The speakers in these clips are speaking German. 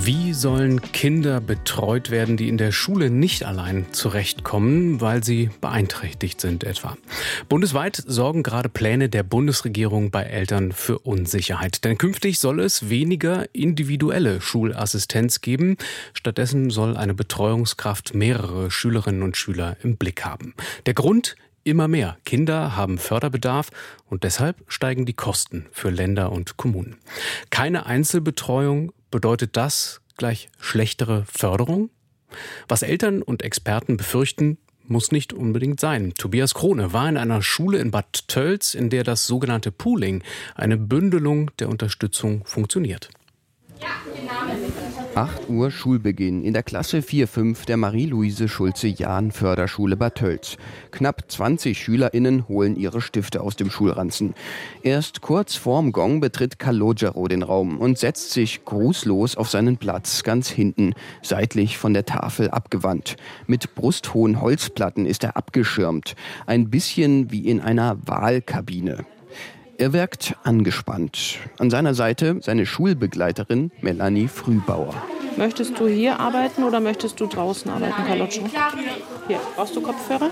Wie sollen Kinder betreut werden, die in der Schule nicht allein zurechtkommen, weil sie beeinträchtigt sind etwa? Bundesweit sorgen gerade Pläne der Bundesregierung bei Eltern für Unsicherheit. Denn künftig soll es weniger individuelle Schulassistenz geben. Stattdessen soll eine Betreuungskraft mehrere Schülerinnen und Schüler im Blick haben. Der Grund? Immer mehr Kinder haben Förderbedarf und deshalb steigen die Kosten für Länder und Kommunen. Keine Einzelbetreuung, bedeutet das gleich schlechtere Förderung? Was Eltern und Experten befürchten, muss nicht unbedingt sein. Tobias Krone war in einer Schule in Bad Tölz, in der das sogenannte Pooling, eine Bündelung der Unterstützung, funktioniert. 8 Uhr Schulbeginn in der Klasse 4-5 der Marie-Luise-Schulze-Jahn-Förderschule Bad Tölz. Knapp 20 SchülerInnen holen ihre Stifte aus dem Schulranzen. Erst kurz vorm Gong betritt Calogero den Raum und setzt sich grußlos auf seinen Platz ganz hinten, seitlich von der Tafel abgewandt. Mit brusthohen Holzplatten ist er abgeschirmt, ein bisschen wie in einer Wahlkabine. Er wirkt angespannt. An seiner Seite seine Schulbegleiterin Melanie Frühbauer. Möchtest du hier arbeiten oder möchtest du draußen arbeiten, Carloccio? Hier, brauchst du Kopfhörer?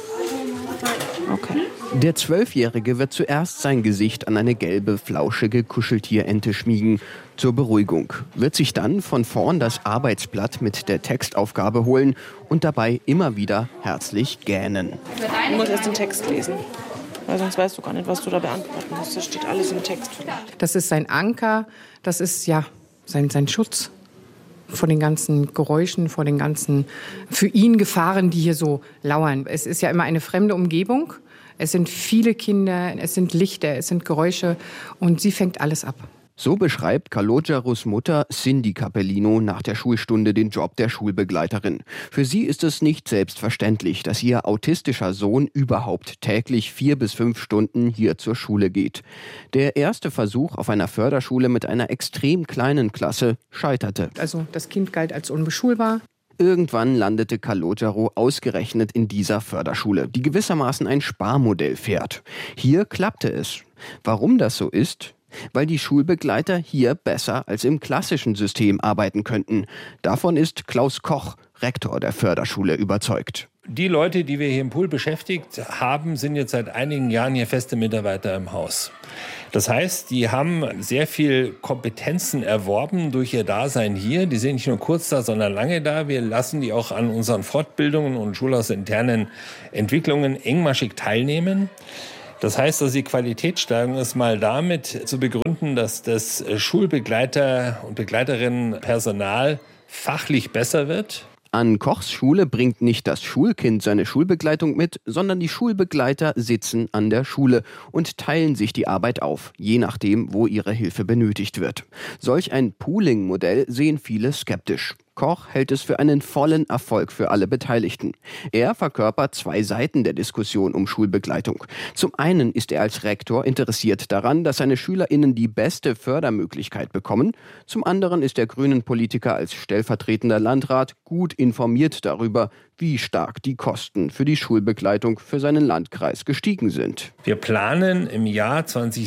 Okay. Der 12-Jährige wird zuerst sein Gesicht an eine gelbe, flauschige Kuscheltierente schmiegen. Zur Beruhigung. Wird sich dann von vorn das Arbeitsblatt mit der Textaufgabe holen und dabei immer wieder herzlich gähnen. Du musst erst den Text lesen. Weil sonst weißt du gar nicht, was du da beantworten musst. Das steht alles im Text. Das ist sein Anker, das ist ja sein Schutz vor den ganzen Geräuschen, vor den ganzen für ihn Gefahren, die hier so lauern. Es ist ja immer eine fremde Umgebung. Es sind viele Kinder, es sind Lichter, es sind Geräusche und sie fängt alles ab. So beschreibt Calogeros Mutter Cindy Capellino nach der Schulstunde den Job der Schulbegleiterin. Für sie ist es nicht selbstverständlich, dass ihr autistischer Sohn überhaupt täglich 4 bis 5 Stunden hier zur Schule geht. Der erste Versuch auf einer Förderschule mit einer extrem kleinen Klasse scheiterte. Also das Kind galt als unbeschulbar. Irgendwann landete Calogero ausgerechnet in dieser Förderschule, die gewissermaßen ein Sparmodell fährt. Hier klappte es. Warum das so ist? Weil die Schulbegleiter hier besser als im klassischen System arbeiten könnten. Davon ist Klaus Koch, Rektor der Förderschule, überzeugt. Die Leute, die wir hier im Pool beschäftigt haben, sind jetzt seit einigen Jahren hier feste Mitarbeiter im Haus. Das heißt, die haben sehr viel Kompetenzen erworben durch ihr Dasein hier. Die sind nicht nur kurz da, sondern lange da. Wir lassen die auch an unseren Fortbildungen und schulhausinternen Entwicklungen engmaschig teilnehmen. Das heißt, dass die Qualitätssteigerung ist mal damit zu begründen, dass das Schulbegleiter- und Begleiterinnenpersonal fachlich besser wird. An Kochs Schule bringt nicht das Schulkind seine Schulbegleitung mit, sondern die Schulbegleiter sitzen an der Schule und teilen sich die Arbeit auf, je nachdem, wo ihre Hilfe benötigt wird. Solch ein Pooling-Modell sehen viele skeptisch. Koch hält es für einen vollen Erfolg für alle Beteiligten. Er verkörpert 2 Seiten der Diskussion um Schulbegleitung. Zum einen ist er als Rektor interessiert daran, dass seine SchülerInnen die beste Fördermöglichkeit bekommen. Zum anderen ist der Grünen-Politiker als stellvertretender Landrat gut informiert darüber, wie stark die Kosten für die Schulbegleitung für seinen Landkreis gestiegen sind. Wir planen im Jahr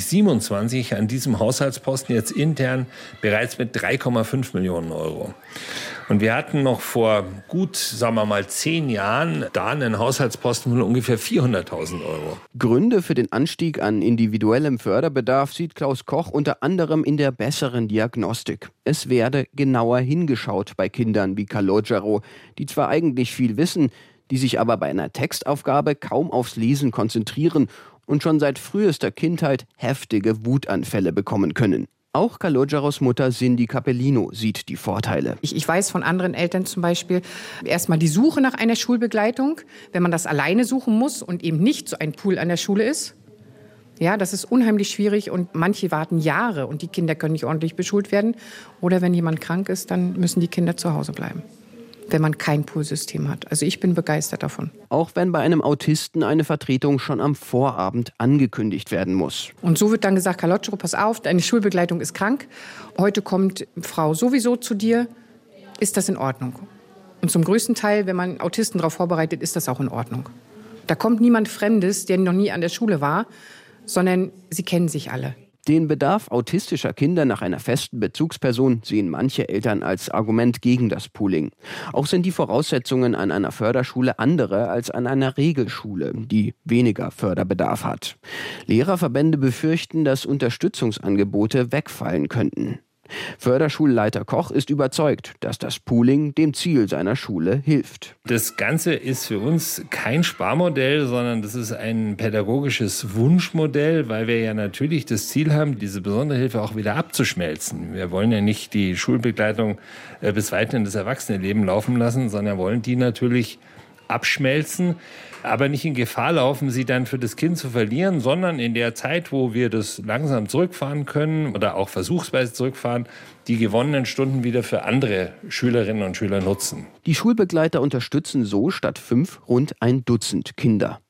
2027 an diesem Haushaltsposten jetzt intern bereits mit 3,5 Millionen Euro. Und wir hatten noch vor gut, sagen wir mal, 10 Jahren da einen Haushaltsposten von ungefähr 400.000 Euro. Gründe für den Anstieg an individuellem Förderbedarf sieht Klaus Koch unter anderem in der besseren Diagnostik. Es werde genauer hingeschaut bei Kindern wie Calogero, die zwar eigentlich viel wissen, die sich aber bei einer Textaufgabe kaum aufs Lesen konzentrieren und schon seit frühester Kindheit heftige Wutanfälle bekommen können. Auch Calogeros Mutter Cindy Capellino sieht die Vorteile. Ich weiß von anderen Eltern zum Beispiel, erstmal die Suche nach einer Schulbegleitung, wenn man das alleine suchen muss und eben nicht so ein Pool an der Schule ist. Ja, das ist unheimlich schwierig und manche warten Jahre und die Kinder können nicht ordentlich beschult werden. Oder wenn jemand krank ist, dann müssen die Kinder zu Hause bleiben, wenn man kein Poolsystem hat. Also ich bin begeistert davon. Auch wenn bei einem Autisten eine Vertretung schon am Vorabend angekündigt werden muss. Und so wird dann gesagt, Calogero, pass auf, deine Schulbegleitung ist krank. Heute kommt Frau sowieso zu dir. Ist das in Ordnung? Und zum größten Teil, wenn man Autisten darauf vorbereitet, ist das auch in Ordnung. Da kommt niemand Fremdes, der noch nie an der Schule war, sondern sie kennen sich alle. Den Bedarf autistischer Kinder nach einer festen Bezugsperson sehen manche Eltern als Argument gegen das Pooling. Auch sind die Voraussetzungen an einer Förderschule andere als an einer Regelschule, die weniger Förderbedarf hat. Lehrerverbände befürchten, dass Unterstützungsangebote wegfallen könnten. Förderschulleiter Koch ist überzeugt, dass das Pooling dem Ziel seiner Schule hilft. Das Ganze ist für uns kein Sparmodell, sondern das ist ein pädagogisches Wunschmodell, weil wir ja natürlich das Ziel haben, diese besondere Hilfe auch wieder abzuschmelzen. Wir wollen ja nicht die Schulbegleitung bis weit in das Erwachsenenleben laufen lassen, sondern wollen die natürlich abschmelzen, aber nicht in Gefahr laufen, sie dann für das Kind zu verlieren, sondern in der Zeit, wo wir das langsam zurückfahren können oder auch versuchsweise zurückfahren, die gewonnenen Stunden wieder für andere Schülerinnen und Schüler nutzen. Die Schulbegleiter unterstützen so statt 5 rund ein Dutzend Kinder.